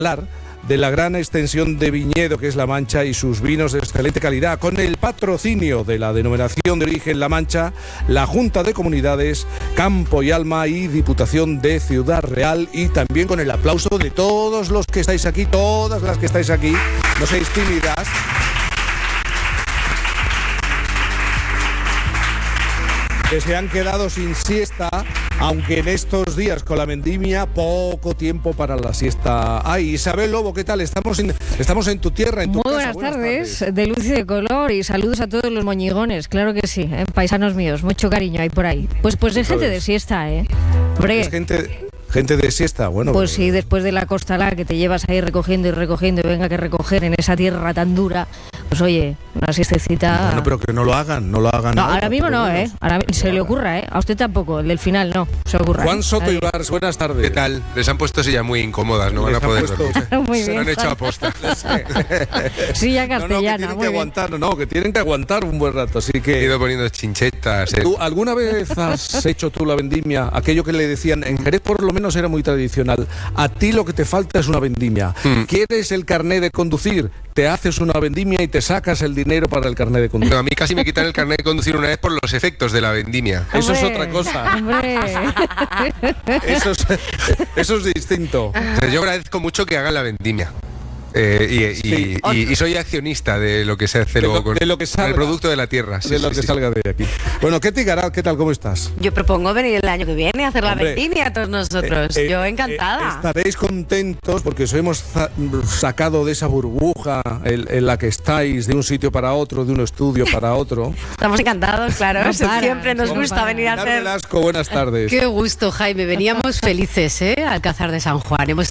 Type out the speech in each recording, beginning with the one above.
hablar de la gran extensión de viñedo que es La Mancha y sus vinos de excelente calidad, con el patrocinio de la Denominación de Origen La Mancha, la Junta de Comunidades, Campo y Alma y Diputación de Ciudad Real, y también con el aplauso de todos los que estáis aquí, todas las que estáis aquí, no seáis tímidas. Que se han quedado sin siesta, aunque en estos días con la vendimia poco tiempo para la siesta hay. Isabel Lobo, ¿qué tal? Estamos en tu tierra, en tu casa. Buenas tardes, de luz y de color, y saludos a todos los moñigones, claro que sí, paisanos míos, mucho cariño hay por ahí. Pues es gente de siesta, Hombre. Es gente de siesta, bueno. Pues sí, después de la costalá que te llevas ahí recogiendo y venga que recoger en esa tierra tan dura, pues oye, una siestecita. Bueno, pero que no lo hagan. No, ahora mismo no, Ahora se le ocurra, A usted tampoco, el del final no, se ocurra. Juan Soto Ibars, buenas tardes. ¿Qué tal? Les han puesto sillas muy incómodas, no van a poder dormir. Muy Se bien, lo han hecho a posta. Silla castellana, que tienen que aguantar un buen rato, así que... He ido poniendo chinchetas. ¿Tú alguna vez has hecho tú la vendimia? Aquello que le decían, en Jerez por lo menos era muy tradicional. A ti lo que te falta es una vendimia. ¿Quieres el carnet de conducir? Te haces una vendimia y te sacas el dinero para el carnet de conducir. No, a mí casi me quitan el carnet de conducir una vez por los efectos de la vendimia. Eso es otra cosa. Hombre. Eso es distinto. O sea, yo agradezco mucho que hagan la vendimia. Y soy accionista de lo que se hace luego con el producto de la tierra. Salga de aquí. Bueno, Ketty Garat, ¿qué tal? ¿Cómo estás? Yo propongo venir el año que viene a hacer la vendimia a todos nosotros. Yo encantada. Estaréis contentos porque os hemos sacado de esa burbuja en la que estáis, de un sitio para otro, de un estudio para otro. Estamos encantados, claro. Siempre nos gusta venir a hacer... Velasco, buenas tardes. Qué gusto, Jaime. Veníamos felices, al Alcázar de San Juan. Hemos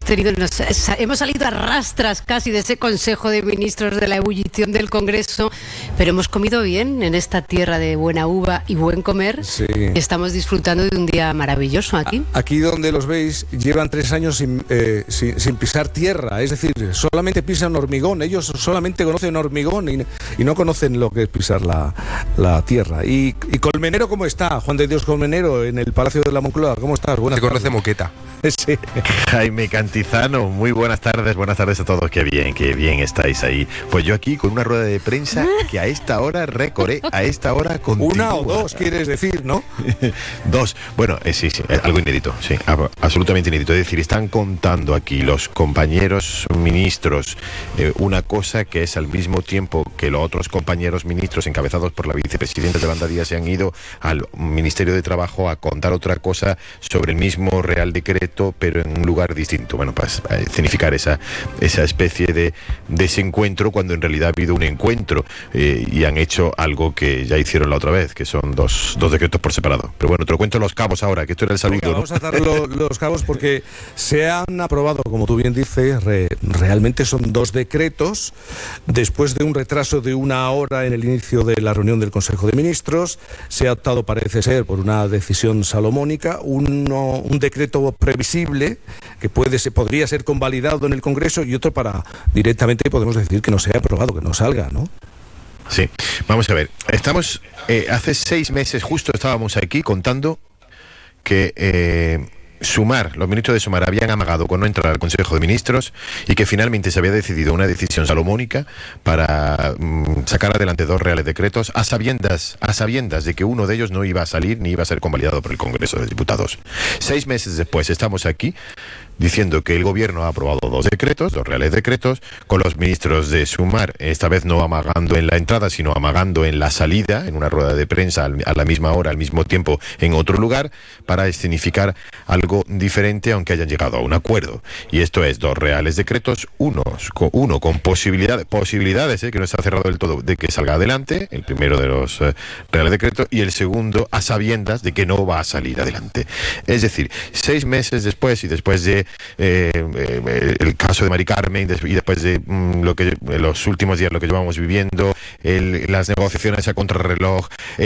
salido a rastras casi de ese Consejo de Ministros, de la ebullición del Congreso, pero hemos comido bien en esta tierra de buena uva y buen comer. Sí. Estamos disfrutando de un día maravilloso aquí. Aquí donde los veis llevan 3 años sin pisar tierra, es decir, solamente pisan hormigón. Ellos solamente conocen hormigón y no conocen lo que es pisar la tierra. Y Colmenero, ¿cómo está? Juan de Dios Colmenero, en el Palacio de la Moncloa, ¿cómo estás? Se conoce moqueta. Sí. Jaime Cantizano, muy buenas tardes a todos, qué bien estáis ahí. Pues yo aquí con una rueda de prensa que a esta hora continúa. Una o dos, quieres decir, ¿no? 2, bueno, sí, algo inédito, sí, absolutamente inédito. Es decir, están contando aquí los compañeros ministros una cosa que es al mismo tiempo que los otros compañeros ministros encabezados por la vicepresidenta Yolanda Díaz se han ido al Ministerio de Trabajo a contar otra cosa sobre el mismo Real Decreto, pero en un lugar distinto. Bueno, para escenificar esa especie de desencuentro, cuando en realidad ha habido un encuentro, y han hecho algo que ya hicieron la otra vez, que son dos decretos por separado. Pero bueno, te lo cuento los cabos ahora, que esto era el saludo. Venga, vamos a dar los cabos porque se han aprobado, como tú bien dices, realmente son 2 decretos, después de un retraso de 1 hora en el inicio de la reunión del Consejo de Ministros. Se ha optado, parece ser, por una decisión salomónica, un decreto previsible que podría ser convalidado en el Congreso, y otro para directamente podemos decir que no sea aprobado, que no salga, ¿no? Sí, vamos a ver. Estamos, hace 6 meses justo estábamos aquí contando que los ministros de Sumar habían amagado con no entrar al Consejo de Ministros y que finalmente se había decidido una decisión salomónica para sacar adelante 2 reales decretos a sabiendas de que uno de ellos no iba a salir ni iba a ser convalidado por el Congreso de Diputados. 6 meses después estamos aquí diciendo que el gobierno ha aprobado 2 reales decretos, con los ministros de Sumar, esta vez no amagando en la entrada, sino amagando en la salida, en una rueda de prensa a la misma hora, al mismo tiempo, en otro lugar, para escenificar algo diferente, aunque hayan llegado a un acuerdo. Y esto es 2 reales decretos, uno con posibilidades, que no está cerrado del todo, de que salga adelante, el primero de los reales decretos, y el segundo a sabiendas de que no va a salir adelante. Es decir, 6 meses después, y después de el caso de Mari Carmen, y después de los últimos días, lo que llevamos viviendo, las negociaciones a contrarreloj,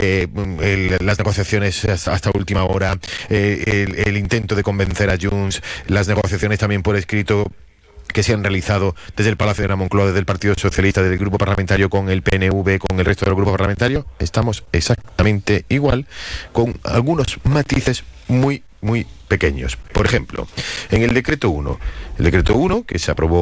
las negociaciones hasta última hora, el intento de convencer a Junts, las negociaciones también por escrito que se han realizado desde el Palacio de la Moncloa, desde el Partido Socialista, desde el Grupo Parlamentario, con el PNV, con el resto del Grupo Parlamentario. Estamos exactamente igual, con algunos matices muy pequeños. Por ejemplo, en el decreto 1, que se aprobó